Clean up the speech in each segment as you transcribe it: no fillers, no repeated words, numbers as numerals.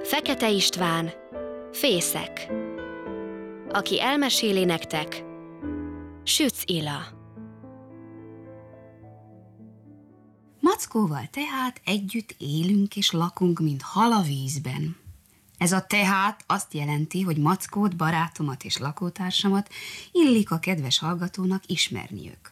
Fekete István, Fészek. Aki elmeséli nektek, Sütz Ila. Mackóval tehát együtt élünk és lakunk, mint hal a vízben. Ez a tehát azt jelenti, hogy Mackót, barátomat és lakótársamat illik a kedves hallgatónak ismerniük.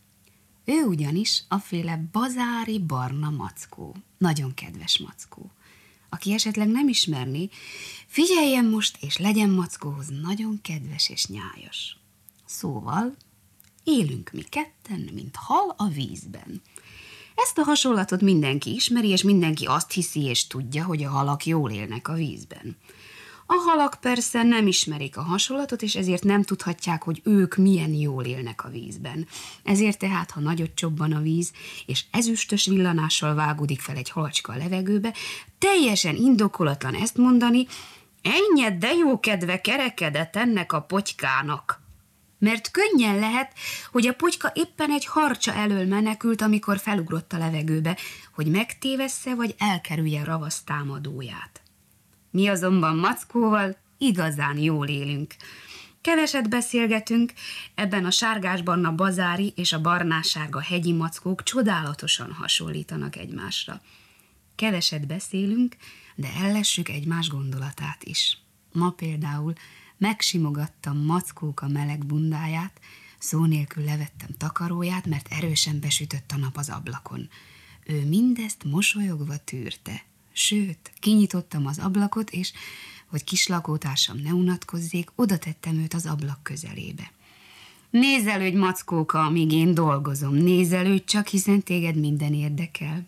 Ő ugyanis aféle bazári barna Mackó, nagyon kedves Mackó. Aki esetleg nem ismerni, figyeljen most, és legyen Mackóhoz nagyon kedves és nyájas. Szóval, élünk mi ketten, mint hal a vízben. Ezt a hasonlatot mindenki ismeri, és mindenki azt hiszi és tudja, hogy a halak jól élnek a vízben. A halak persze nem ismerik a hasonlatot, és ezért nem tudhatják, hogy ők milyen jól élnek a vízben. Ezért tehát, ha nagyot csobban a víz, és ezüstös villanással vágódik fel egy halacska a levegőbe, teljesen indokolatlan ezt mondani: "Ennyed, de jó kedve kerekedett ennek a potykának." Mert könnyen lehet, hogy a potyka éppen egy harcsa elől menekült, amikor felugrott a levegőbe, hogy megtévessze vagy elkerülje ravasz támadóját. Mi azonban Mackóval igazán jól élünk. Keveset beszélgetünk, ebben a sárgásbarna bazári és a barnásárga hegyi mackók csodálatosan hasonlítanak egymásra. Keveset beszélünk, de ellessük egymás gondolatát is. Ma például megsimogattam Mackóka meleg bundáját, szó nélkül levettem takaróját, mert erősen besütött a nap az ablakon. Ő mindezt mosolyogva tűrte. Sőt, kinyitottam az ablakot, és, hogy kis lakótársam ne unatkozzék, oda tettem őt az ablak közelébe. Nézelődj, Mackóka, amíg én dolgozom, nézelődj csak, hiszen téged minden érdekel.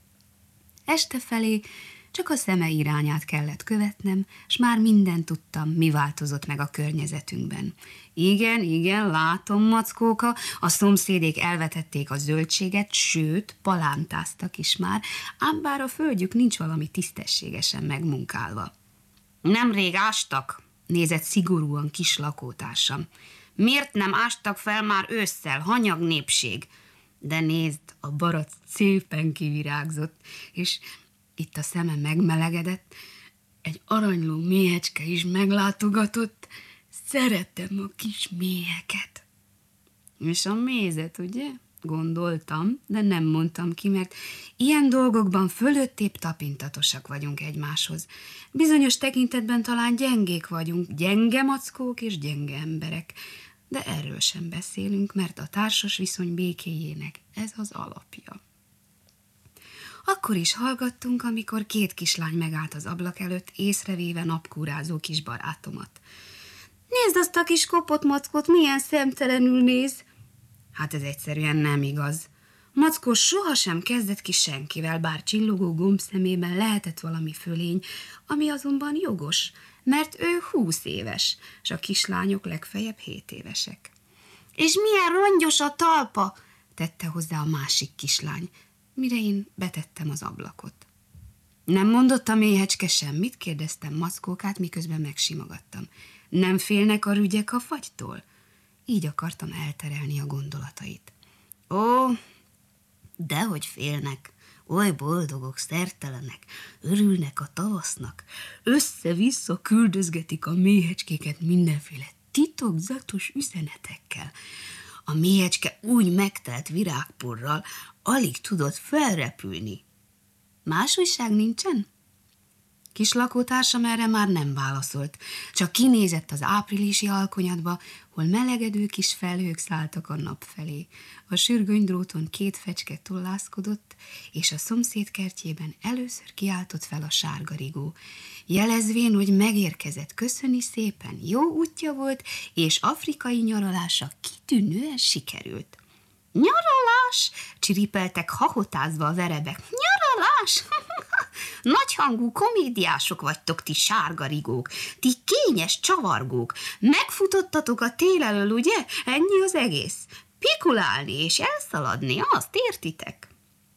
Este felé csak a szeme irányát kellett követnem, s már mindent tudtam, mi változott meg a környezetünkben. Igen, látom, Mackóka, a szomszédék elvetették a zöldséget, sőt, palántáztak is már, ám bár a földjük nincs valami tisztességesen megmunkálva. Nemrég ástak, nézett szigorúan kis lakótársam. Miért nem ástak fel már ősszel, hanyag népség? De nézd, a barack szépen kivirágzott, és itt a szeme megmelegedett, egy aranyló méhecske is meglátogatott, szeretem a kis méheket. És a mézet, ugye? Gondoltam, de nem mondtam ki, mert ilyen dolgokban fölöttébb tapintatosak vagyunk egymáshoz. Bizonyos tekintetben talán gyengék vagyunk, gyenge mackók és gyenge emberek, de erről sem beszélünk, mert a társas viszony békéjének ez az alapja. Akkor is hallgattunk, amikor két kislány megállt az ablak előtt, észrevéve napkúrázó kis barátomat. Nézd azt a kis kopott Mackót, milyen szemtelenül néz! Hát ez egyszerűen nem igaz. Mackó sohasem kezdett ki senkivel, bár csillogó gombszemében lehetett valami fölény, ami azonban jogos, mert ő 20 éves, s a kislányok legfeljebb 7 évesek. És milyen rongyos a talpa, tette hozzá a másik kislány, mire én betettem az ablakot. Nem mondott a méhecske semmit? Kérdeztem Mackókát, miközben megsimogattam. Nem félnek a rügyek a fagytól? Így akartam elterelni a gondolatait. Ó, dehogy félnek, oly boldogok, szertelenek, örülnek a tavasznak, össze-vissza küldözgetik a méhecskéket mindenféle titokzatos üzenetekkel. A méhecske úgy megtelt virágporral, alig tudott felrepülni. Más újság nincsen? Kis lakótársam erre már nem válaszolt, csak kinézett az áprilisi alkonyatba, hol melegedő kis felhők szálltak a nap felé. A sürgönydróton 2 fecske tollászkodott, és a szomszéd kertjében először kiáltott fel a sárgarigó, jelezvén, hogy megérkezett, köszöni szépen, jó útja volt, és afrikai nyaralása kitűnően sikerült. Nyaralás! Csiripeltek hahotázva a verebek. Nyaralás! Nagyhangú komédiások vagytok, ti sárgarigók, ti kényes csavargók. Megfutottatok a tél elől, ugye? Ennyi az egész. Pikulálni és elszaladni, azt értitek?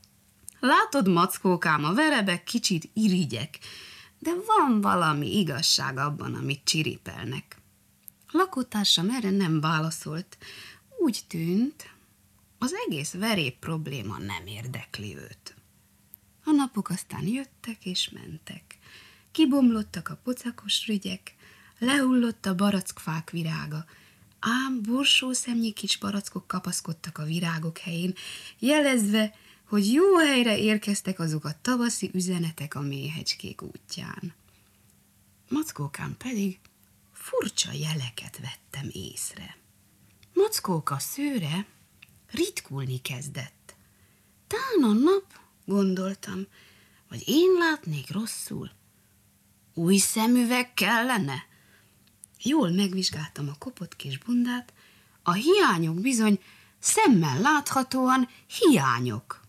Látod, Mackókám, a verebek kicsit irigyek, de van valami igazság abban, amit csiripelnek. Lakótársam erre nem válaszolt. Úgy tűnt, az egész verép probléma nem érdekli őt. A napok aztán jöttek és mentek. kibomlottak a pocakos rügyek, lehullott a barackfák virága, ám borsószemnyi kis barackok kapaszkodtak a virágok helyén, jelezve, hogy jó helyre érkeztek azok a tavaszi üzenetek a méhecskék útján. Mackókám pedig furcsa jeleket vettem észre. Mackóka szőre ritkulni kezdett. Tán a nap, gondoltam, vagy én látnék rosszul. Új szemüveg kellene? Jól megvizsgáltam a kopott kis bundát, a hiányok bizony szemmel láthatóan hiányok.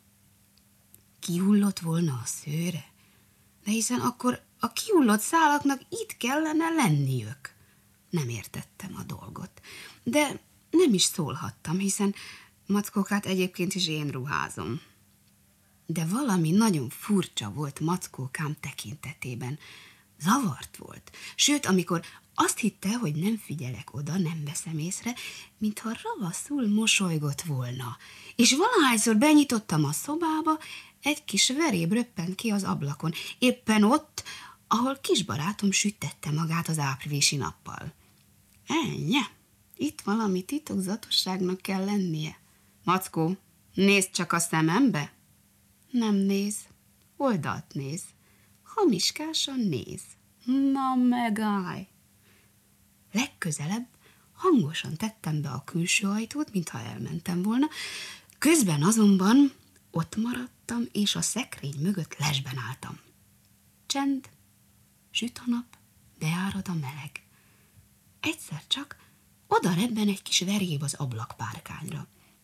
Kihullott volna a szőre? De hiszen akkor a kihullott szálaknak itt kellene lenniük. Nem értettem a dolgot, de nem is szólhattam, hiszen Mackókát egyébként is én ruházom. De valami nagyon furcsa volt Mackókám tekintetében. Zavart volt, sőt, amikor azt hitte, hogy nem figyelek oda, nem veszem észre, mintha ravaszul mosolygott volna, és valahányszor benyitottam a szobába, egy kis veréb röppent ki az ablakon, éppen ott, ahol kisbarátom süttette magát az áprilisi nappal. Ennyi, itt valami titokzatosságnak kell lennie. Mackó, nézd csak a szemembe. Nem néz, oldalt néz, hamiskásan néz. Na megállj! Legközelebb hangosan tettem be a külső ajtót, mintha elmentem volna, közben azonban ott maradtam, és a szekrény mögött lesben álltam. Csend, süt a nap, beárad a meleg. Egyszer csak oda rebben egy kis veréb az ablakpárkányra.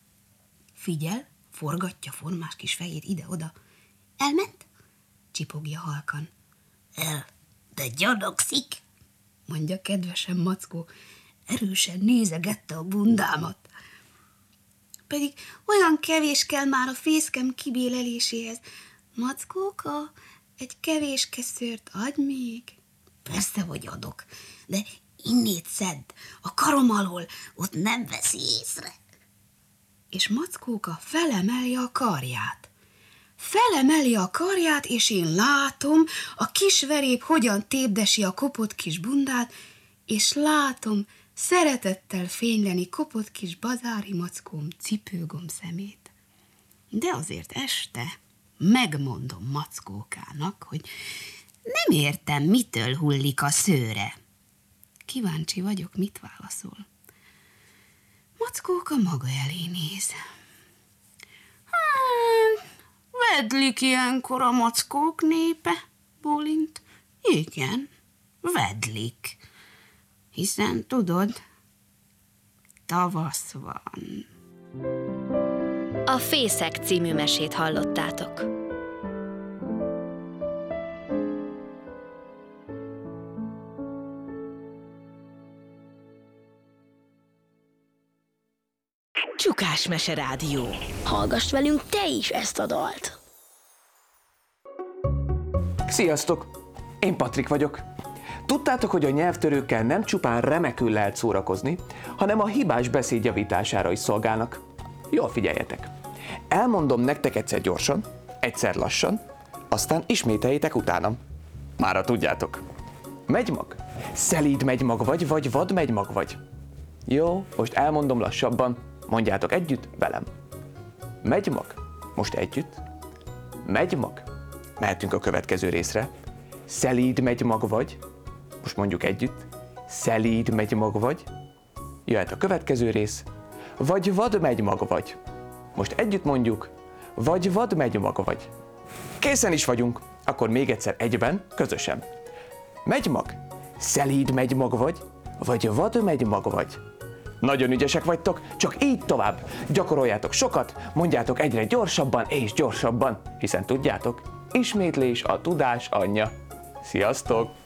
Figyel, forgatja formás kis fejét ide-oda. Elment? Csipogja halkan. El, de gyanakszik, mondja kedvesen Mackó. Erősen nézegette a bundámat. Pedig olyan kevés kell már a fészkem kibéleléséhez. Mackóka, egy kevéske szőrt adj még. Persze, hogy adok, de innét szedd, a karom alól, ott nem veszi észre. És Mackóka felemeli a karját. Felemeli a karját, és én látom, a kis veréb hogyan tépdesi a kopott kis bundát, és látom szeretettel fényleni kopott kis bazári Mackóm cipőgomb szemét. De azért este megmondom Mackókának, hogy nem értem, mitől hullik a szőre. Kíváncsi vagyok, mit válaszol. Mackóka maga elé néz. Hát, vedlik ilyenkor a mackók népe, bólint. Igen, vedlik. Hiszen tudod, tavasz van. A Fészek című mesét hallottátok. Csukás Mese Rádió. Hallgass velünk te is ezt a dalt! Sziasztok! Én Patrik vagyok. Tudtátok, hogy a nyelvtörőkkel nem csupán remekül lehet szórakozni, hanem a hibás beszéd javítására is szolgálnak. Jól figyeljetek! Elmondom nektek egyszer gyorsan, egyszer lassan, aztán ismételjétek utánam. Mára tudjátok. Megymag? Szelíd megymag vagy vad megymag vagy? Jó, most elmondom lassabban. Mondjátok együtt velem. Megymag? Most együtt. Megymag? Mehetünk a következő részre. Szelíd megymag vagy? Most mondjuk együtt. Szelíd megymag vagy? Jöhet a következő rész. Vagy vad megymag vagy? Most együtt mondjuk. Vagy vad megymag vagy? Készen is vagyunk. Akkor még egyszer egyben, közösen. Megymag? Szelíd megymag vagy vad megymag vagy? Nagyon ügyesek vagytok, csak így tovább. Gyakoroljátok sokat, mondjátok egyre gyorsabban és gyorsabban, hiszen tudjátok, ismétlés a tudás anyja. Sziasztok!